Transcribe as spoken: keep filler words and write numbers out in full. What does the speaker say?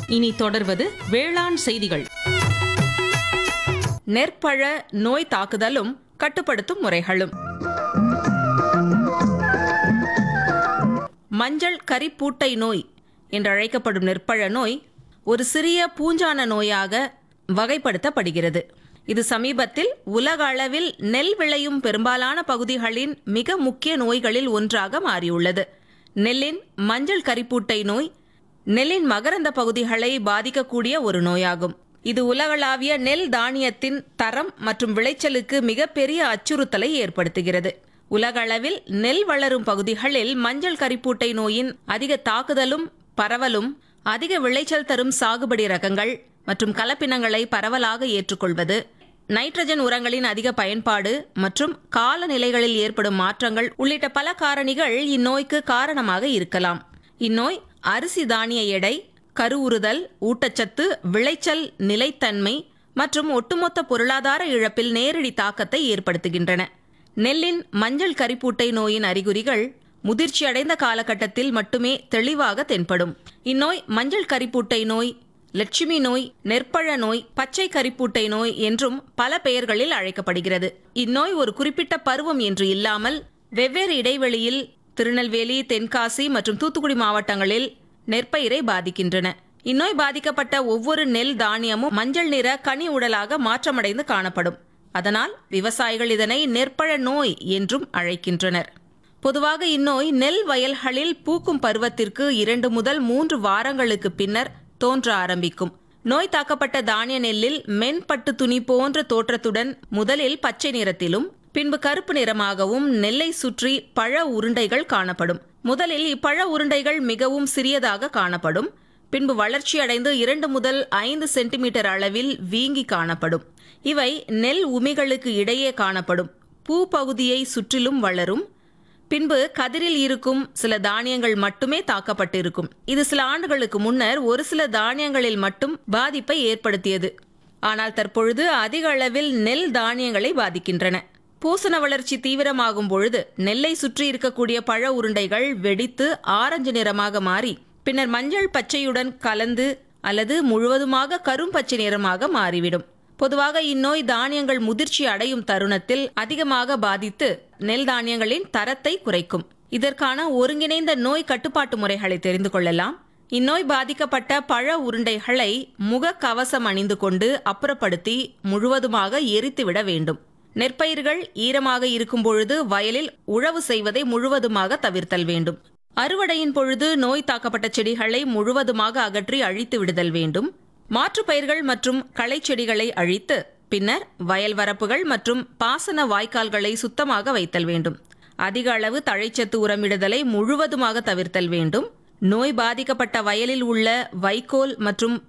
இனி தொடர்வது வேளாண் செய்திகள். நெற்பழ நோய் தாக்குதலும் கட்டுப்படுத்தும் முறைகளும். மஞ்சள் கரிப்பூட்டை நோய் என்றழைக்கப்படும் நெற்பழ நோய் ஒரு சிறிய பூஞ்சான நோயாக வகைப்படுத்தப்படுகிறது. இது சமீபத்தில் உலக அளவில் நெல் விளையும் பெரும்பாலான பகுதிகளின் மிக முக்கிய நோய்களில் ஒன்றாக மாறியுள்ளது. நெல்லின் மஞ்சள் கரிப்பூட்டை நோய் நெல்லின் மகரந்த பகுதிகளை பாதிக்கக்கூடிய ஒரு நோயாகும். இது உலகளாவிய நெல் தானியத்தின் தரம் மற்றும் விளைச்சலுக்கு மிகப்பெரிய அச்சுறுத்தலை ஏற்படுத்துகிறது. உலகளவில் நெல் வளரும் பகுதிகளில் மஞ்சள் கரிப்பூட்டை நோயின் அதிக தாக்குதலும் பரவலும் அதிக விளைச்சல் தரும் சாகுபடி ரகங்கள் மற்றும் கலப்பினங்களை பரவலாக ஏற்றுக்கொள்வது, நைட்ரஜன் உரங்களின் அதிக பயன்பாடு மற்றும் காலநிலைகளில் ஏற்படும் மாற்றங்கள் உள்ளிட்ட பல காரணிகள் இந்நோய்க்கு காரணமாக இருக்கலாம். இந்நோய் அரிசி தானிய எடை, கருவுறுதல், ஊட்டச்சத்து, விளைச்சல் நிலைத்தன்மை மற்றும் ஒட்டுமொத்த பொருளாதார இழப்பில் நேரடி தாக்கத்தை ஏற்படுத்துகின்றன. நெல்லின் மஞ்சள் கரிப்பூட்டை நோயின் அறிகுறிகள் முதிர்ச்சியடைந்த காலகட்டத்தில் மட்டுமே தெளிவாக தென்படும். இந்நோய் மஞ்சள் கரிப்பூட்டை நோய், லட்சுமி நோய், நெற்பழ நோய், பச்சை கரிப்பூட்டை நோய் என்றும் பல பெயர்களில் அழைக்கப்படுகிறது. இந்நோய் ஒரு குறிப்பிட்ட பருவம் என்று இல்லாமல் வெவ்வேறு இடைவெளியில் திருநெல்வேலி, தென்காசி மற்றும் தூத்துக்குடி மாவட்டங்களில் நெற்பயிரை பாதிக்கின்றன. இந்நோய் பாதிக்கப்பட்ட ஒவ்வொரு நெல் தானியமும் மஞ்சள் நிற கனி உடலாக மாற்றமடைந்து காணப்படும். அதனால் விவசாயிகள் இதனை நெற்பழ நோய் என்றும் அழைக்கின்றனர். பொதுவாக இந்நோய் நெல் வயல்களில் பூக்கும் பருவத்திற்கு இரண்டு முதல் மூன்று வாரங்களுக்கு பின்னர் தோன்ற ஆரம்பிக்கும். நோய் தாக்கப்பட்ட தானிய நெல்லில் மென்பட்டு துணி போன்ற தோற்றத்துடன் முதலில் பச்சை நிறத்திலும் பின்பு கருப்பு நிறமாகவும் நெல்லை சுற்றி பழ உருண்டைகள் காணப்படும். முதலில் இப்பழ உருண்டைகள் மிகவும் சிறியதாக காணப்படும். பின்பு வளர்ச்சியடைந்து இரண்டு முதல் ஐந்து சென்டிமீட்டர் அளவில் வீங்கி காணப்படும். இவை நெல் உமிகளுக்கு இடையே காணப்படும். பூ பகுதியை சுற்றிலும் வளரும். பின்பு கதிரில் இருக்கும் சில தானியங்கள் மட்டுமே தாக்கப்பட்டிருக்கும். இது சில ஆண்டுகளுக்கு முன்னர் ஒரு சில தானியங்களில் மட்டும் பாதிப்பை ஏற்படுத்தியது. ஆனால் தற்பொழுது அதிக அளவில் நெல் தானியங்களை பாதிக்கின்றன. பூசண வளர்ச்சி தீவிரமாகும் பொழுது நெல்லை சுற்றி இருக்கக்கூடிய பழ உருண்டைகள் வெடித்து ஆரஞ்சு நிறமாக மாறி பின்னர் மஞ்சள் பச்சையுடன் கலந்து அல்லது முழுவதுமாக கரும்பச்சை நிறமாக மாறிவிடும். பொதுவாக இந்நோய் தானியங்கள் முதிர்ச்சி அடையும் தருணத்தில் அதிகமாக பாதித்து நெல் தானியங்களின் தரத்தை குறைக்கும். இதற்கான ஒருங்கிணைந்த நோய் கட்டுப்பாட்டு முறைகளை தெரிந்து கொள்ளலாம். இந்நோய் பாதிக்கப்பட்ட பழ உருண்டைகளை முக கவசம் அணிந்து கொண்டு அப்புறப்படுத்தி முழுவதுமாக எரித்துவிட வேண்டும். நெற்பயிர்கள் ஈரமாக இருக்கும் பொழுது வயலில் உழவு செய்வதை முழுவதுமாக தவிர்த்தல் வேண்டும். அறுவடையின் பொழுது நோய் தாக்கப்பட்ட செடிகளை முழுவதுமாக அகற்றி அழித்து விடுதல் வேண்டும். மாற்றுப் பயிர்கள் மற்றும் களை செடிகளை அழித்து பின்னர் வயல் வரப்புகள் மற்றும் பாசன வாய்க்கால்களை சுத்தமாக வைத்தல் வேண்டும். அதிக அளவு தழைச்சத்து உரமிடுதலை முழுவதுமாக தவிர்த்தல் வேண்டும். நோய் பாதிக்கப்பட்ட வயலில் உள்ள வைக்கோல் மற்றும்